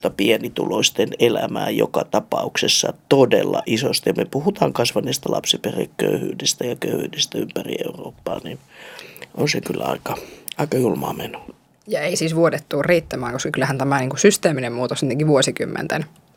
pienituloisten elämää joka tapauksessa todella isosti. Ja me puhutaan kasvaneesta lapsiperheköyhyydestä ja köyhyydestä ympäri Eurooppaa, niin on se kyllä aika julmaa menoa. Ja ei siis vuodet tule riittämään, koska kyllähän tämä niin kuin systeeminen muutos jotenkin vuosikymmenten